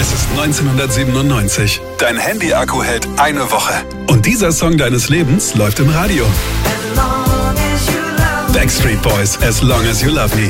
Es ist 1997. Dein Handy-Akku hält eine Woche. Und dieser Song deines Lebens läuft im Radio. Backstreet Boys, As Long As You Love Me.